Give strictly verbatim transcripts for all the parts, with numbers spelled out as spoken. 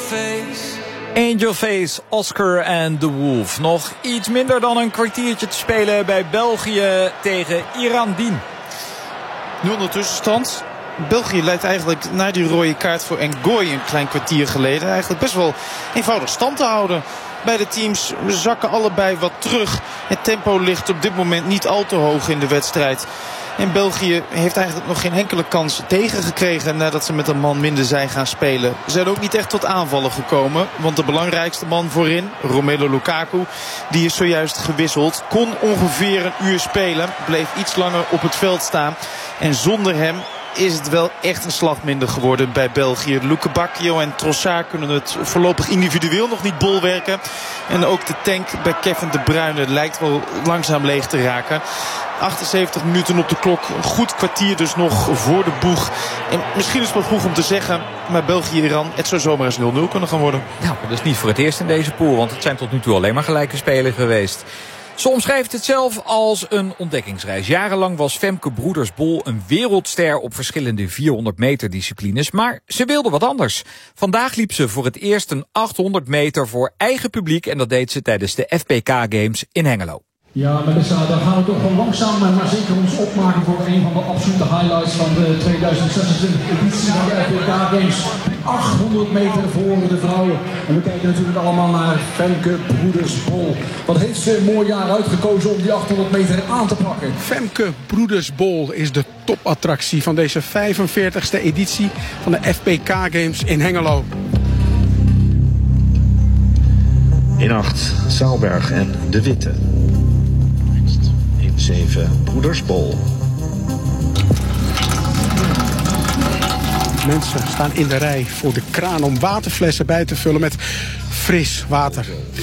Angel Face, Oscar en The Wolf. Nog iets minder dan een kwartiertje te spelen bij België tegen Iran Dien. nul nul tussenstand. België lijkt eigenlijk na die rode kaart voor Ngoy een klein kwartier geleden eigenlijk best wel eenvoudig stand te houden. Beide teams zakken allebei wat terug. Het tempo ligt op dit moment niet al te hoog in de wedstrijd. En België heeft eigenlijk nog geen enkele kans tegengekregen nadat ze met een man minder zijn gaan spelen. Ze zijn ook niet echt tot aanvallen gekomen. Want de belangrijkste man voorin, Romelu Lukaku, die is zojuist gewisseld. Kon ongeveer een uur spelen. Bleef iets langer op het veld staan. En zonder hem is het wel echt een slag minder geworden bij België. Luke Bacchio en Trossard kunnen het voorlopig individueel nog niet bolwerken. En ook de tank bij Kevin De Bruyne lijkt wel langzaam leeg te raken. achtenzeventig minuten op de klok. Een goed kwartier dus nog voor de boeg. En misschien is het wel vroeg om te zeggen, maar België-Iran, het zou zomaar eens nul nul kunnen gaan worden. Nou, dat is niet voor het eerst in deze pool, want het zijn tot nu toe alleen maar gelijke spelen geweest. Ze omschrijft het zelf als een ontdekkingsreis. Jarenlang was Femke Broeders-Bol een wereldster op verschillende vierhonderd meter disciplines. Maar ze wilde wat anders. Vandaag liep ze voor het eerst een achthonderd meter voor eigen publiek. En dat deed ze tijdens de F P K Games in Hengelo. Ja, Melissa, daar gaan we toch wel langzaam maar zeker ons opmaken voor een van de absolute highlights van de tweeduizend zesentwintig editie van de F P K Games. achthonderd meter voor de vrouwen. En we kijken natuurlijk allemaal naar Femke Broeders-Bol. Wat heeft ze een mooi jaar uitgekozen om die achthonderd meter aan te pakken. Femke Broeders-Bol is de topattractie van deze vijfenveertigste editie van de F P K Games in Hengelo. In acht, Zaalberg en De Witte. In zeven, Broeders-Bol. Mensen staan in de rij voor de kraan om waterflessen bij te vullen met fris water.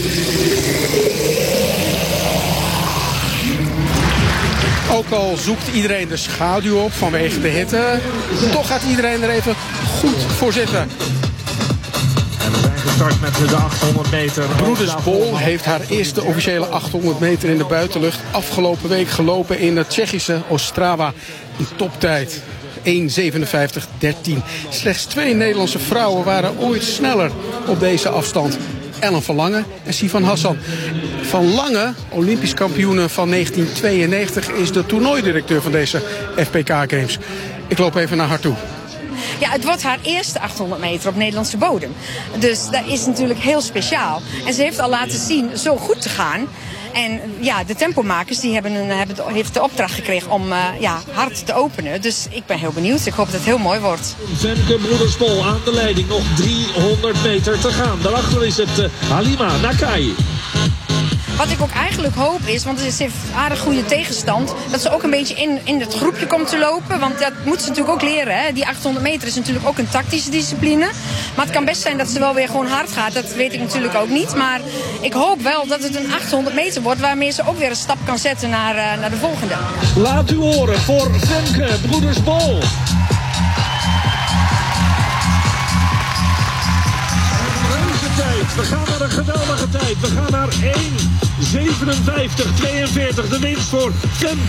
Ook al zoekt iedereen de schaduw op vanwege de hitte, toch gaat iedereen er even goed voor zitten. En we zijn gestart met de achthonderd meter. Broeders-Bol heeft haar eerste officiële achthonderd meter in de buitenlucht afgelopen week gelopen in het Tsjechische Ostrava. Een toptijd. één zevenenvijftig dertien. Slechts twee Nederlandse vrouwen waren ooit sneller op deze afstand. Ellen van Lange en Sivan Hassan. Van Lange, Olympisch kampioene van negentien tweeënnegentig, is de toernooidirecteur van deze F P K Games. Ik loop even naar haar toe. Ja, het wordt haar eerste achthonderd meter op Nederlandse bodem. Dus dat is natuurlijk heel speciaal. En ze heeft al laten zien zo goed te gaan. En ja, de tempomakers die hebben een, hebben, heeft de opdracht gekregen om uh, ja, hard te openen. Dus ik ben heel benieuwd. Ik hoop dat het heel mooi wordt. Femke Broeders-Bol aan de leiding. Nog driehonderd meter te gaan. Daarachter is het uh, Halima Nakai. Wat ik ook eigenlijk hoop is, want ze heeft aardig goede tegenstand, dat ze ook een beetje in, in het groepje komt te lopen. Want dat moet ze natuurlijk ook leren. Hè? Die achthonderd meter is natuurlijk ook een tactische discipline. Maar het kan best zijn dat ze wel weer gewoon hard gaat. Dat weet ik natuurlijk ook niet. Maar ik hoop wel dat het een achthonderd meter wordt, waarmee ze ook weer een stap kan zetten naar, uh, naar de volgende. Laat u horen voor Femke Broeders-Bol. We gaan naar een geweldige tijd. We gaan naar één zevenenvijftig tweeënveertig. De winst voor Femke.